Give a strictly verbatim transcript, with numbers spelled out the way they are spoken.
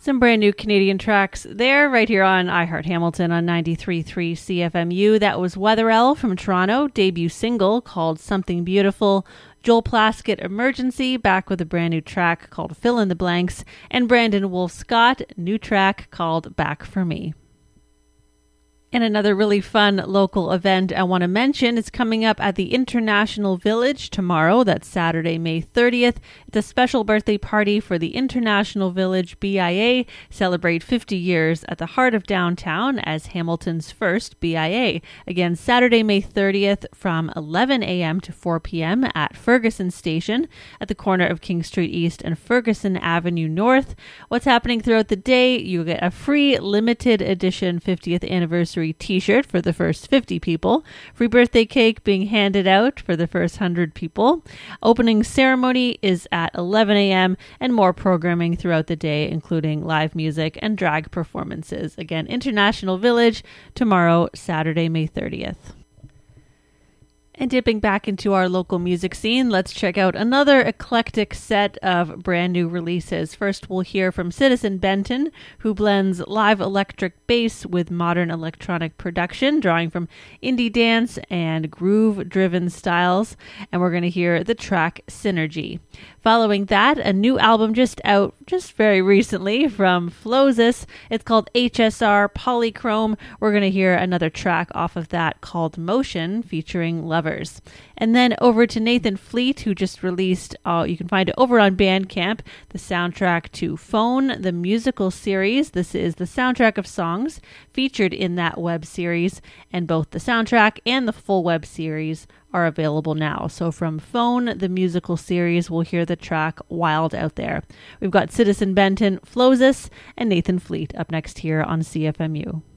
Some brand new Canadian tracks there, right here on iHeart Hamilton on ninety-three point three C F M U. That was Weatherell from Toronto, debut single called Something Beautiful. Joel Plaskett, Emergency, back with a brand new track called Fill in the Blanks. And Brandon Wolf Scott, new track called Back for Me. And another really fun local event I want to mention is coming up at the International Village tomorrow. That's Saturday, May thirtieth. It's a special birthday party for the International Village B I A. Celebrate fifty years at the heart of downtown as Hamilton's first B I A. Again, Saturday, May thirtieth from eleven a.m. to four p.m. at Ferguson Station at the corner of King Street East and Ferguson Avenue North. What's happening throughout the day? You get a free limited edition fiftieth anniversary t-shirt for the first fifty people. Free birthday cake being handed out for the first one hundred people. Opening ceremony is at eleven a.m. and more programming throughout the day, including live music and drag performances. Again, International Village tomorrow, Saturday, May thirtieth. And dipping back into our local music scene, let's check out another eclectic set of brand new releases. First, we'll hear from Citizen Benton, who blends live electric bass with modern electronic production, drawing from indie dance and groove-driven styles. And we're going to hear the track Synergy. Following that, a new album just out just very recently from Flowsis. It's called H S R Polychrome. We're going to hear another track off of that called Motion, featuring Lovers. And then over to Nathan Fleet, who just released, uh, you can find it over on Bandcamp, the soundtrack to Phone, the musical series. This is the soundtrack of songs featured in that web series, and both the soundtrack and the full web series are available now. So from Phone, the musical series, we'll hear the track Wild Out There. We've got Citizen Benton, Flowsis, and Nathan Fleet up next here on C F M U.